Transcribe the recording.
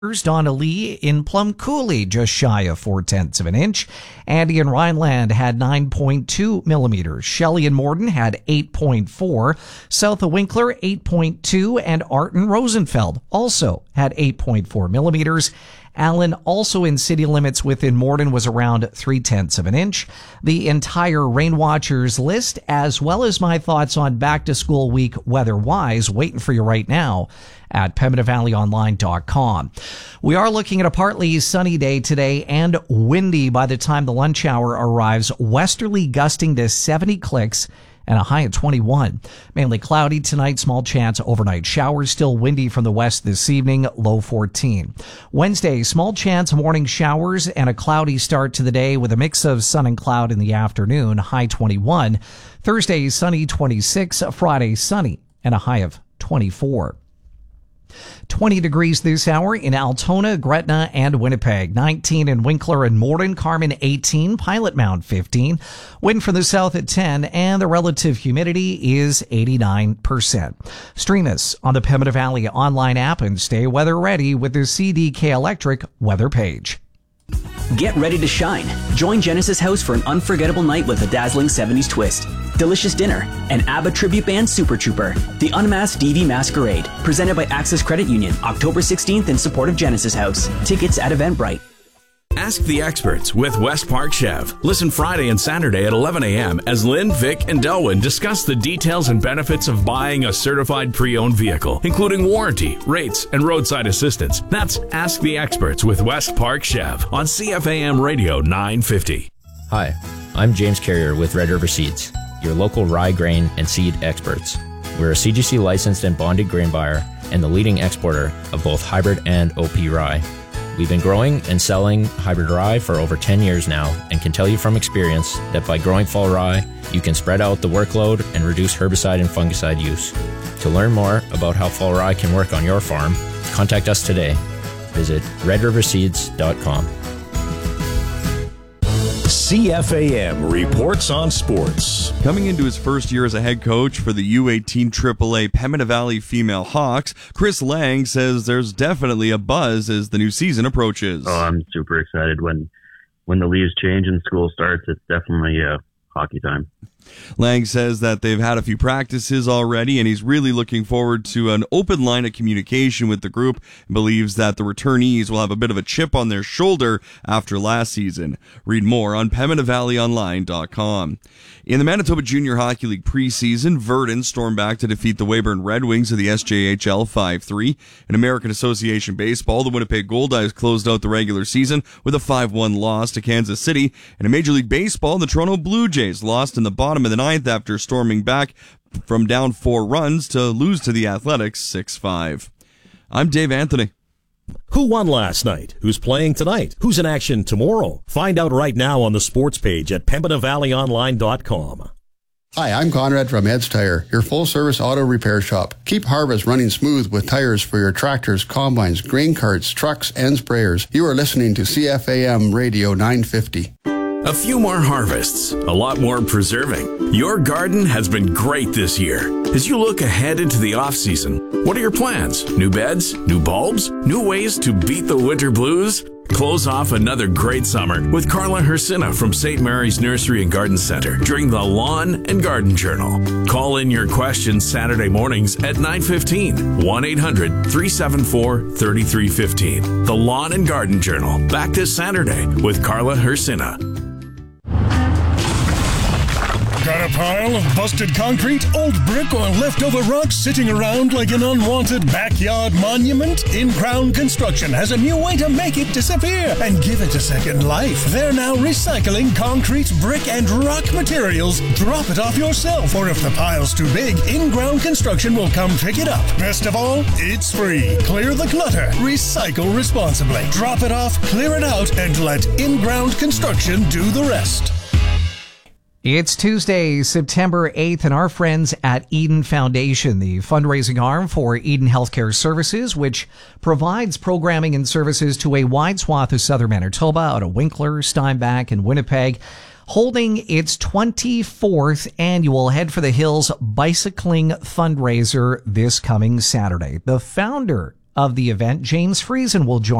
Donna Lee in Plum Coulee, just shy of 0.4 of an inch. Andy in Rhineland had 9.2 millimeters. Shelley in Morden had 8.4. South of Winkler, 8.2. And Art in Rosenfeld also had 8.4 millimeters. Allen, also in city limits within Morden, was around 0.3 of an inch. The entire Rain Watchers list, as well as my thoughts on back to school week weather-wise, waiting for you right now at PembinaValleyOnline.com. We are looking at a partly sunny day today and windy by the time the lunch hour arrives. Westerly gusting to 70 clicks and a high of 21. Mainly cloudy tonight, small chance overnight showers. Still windy from the west this evening, low 14. Wednesday, small chance morning showers and a cloudy start to the day with a mix of sun and cloud in the afternoon, high 21. Thursday, sunny 26. Friday, sunny and a high of 24. 20 degrees this hour in Altona, Gretna, and Winnipeg. 19 in Winkler and Morden. Carmen 18. Pilot Mound 15. Wind from the south at 10. And the relative humidity is 89%. Stream us on the Pembina Valley online app and stay weather ready with the CDK Electric weather page. Get ready to shine. Join Genesis House for an unforgettable night with a dazzling 70s twist, delicious dinner, and ABBA tribute band Super Trooper. The Unmasked DV Masquerade, presented by Access Credit Union, October 16th in support of Genesis House. Tickets at Eventbrite. Ask the experts with West Park Chev. Listen Friday and Saturday at 11 a.m. as Lynn, Vic, and Delwyn discuss the details and benefits of buying a certified pre-owned vehicle, including warranty, rates, and roadside assistance. That's Ask the Experts with West Park Chev on CFAM Radio 950. Hi, I'm James Carrier with Red River Seeds, your local rye grain and seed experts. We're a CGC licensed and bonded grain buyer and the leading exporter of both hybrid and OP rye. We've been growing and selling hybrid rye for over 10 years now and can tell you from experience that by growing fall rye, you can spread out the workload and reduce herbicide and fungicide use. To learn more about how fall rye can work on your farm, contact us today. Visit redriverseeds.com. CFAM reports on sports. Coming into his first year as a head coach for the U18 AAA Pembina Valley Female Hawks, Chris Lang says there's definitely a buzz as the new season approaches. Oh, I'm super excited. When the leaves change and school starts, it's definitely hockey time. Lang says that they've had a few practices already, and he's really looking forward to an open line of communication with the group and believes that the returnees will have a bit of a chip on their shoulder after last season. Read more on PembinaValleyOnline.com. In the Manitoba Junior Hockey League preseason, Verdun stormed back to defeat the Weyburn Red Wings of the SJHL 5-3. In American Association Baseball, the Winnipeg Goldeyes closed out the regular season with a 5-1 loss to Kansas City. And in Major League Baseball, the Toronto Blue Jays lost in the bottom of the ninth after storming back from down 4 runs to lose to the Athletics 6-5. I'm Dave Anthony. Who won last night? Who's playing tonight? Who's in action tomorrow? Find out right now on the sports page at PembinaValleyOnline.com. Hi, I'm Conrad from Ed's Tire, your full-service auto repair shop. Keep harvest running smooth with tires for your tractors, combines, grain carts, trucks, and sprayers. You are listening to CFAM Radio 950. A few more harvests, a lot more preserving. Your garden has been great this year. As you look ahead into the off-season, what are your plans? New beds? New bulbs? New ways to beat the winter blues? Close off another great summer with Carla Hersina from St. Mary's Nursery and Garden Center during the Lawn and Garden Journal. Call in your questions Saturday mornings at 9:15, 1-800-374-3315. The Lawn and Garden Journal, back this Saturday with Carla Hersina. Got a pile of busted concrete, old brick, or leftover rocks sitting around like an unwanted backyard monument? In-Ground Construction has a new way to make it disappear and give it a second life. They're now recycling concrete, brick, and rock materials. Drop it off yourself, or if the pile's too big, In-Ground Construction will come pick it up. Best of all, it's free. Clear the clutter. Recycle responsibly. Drop it off, clear it out, and let In-Ground Construction do the rest. It's Tuesday, September 8th, and our friends at Eden Foundation, the fundraising arm for Eden Healthcare Services, which provides programming and services to a wide swath of southern Manitoba, out of Winkler, Steinbach, and Winnipeg, holding its 24th annual Head for the Hills bicycling fundraiser this coming Saturday. The founder of the event, James Friesen will join